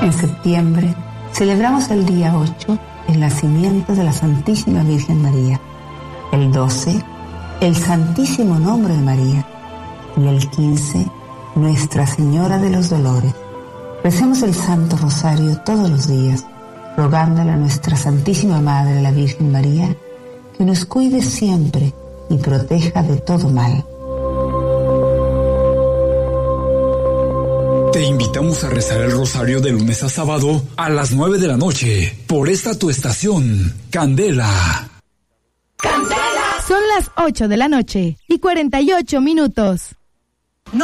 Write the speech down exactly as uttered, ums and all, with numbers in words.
En septiembre celebramos el día ocho el nacimiento de la Santísima Virgen María, el doce el Santísimo Nombre de María y el quince Nuestra Señora de los Dolores. Recemos el Santo Rosario todos los días, rogándole a nuestra Santísima Madre, la Virgen María, que nos cuide siempre y proteja de todo mal. Te invitamos a rezar el rosario de lunes a sábado a las nueve de la noche por esta tu estación, Candela. ¡Candela! Son las ocho de la noche y cuarenta y ocho minutos.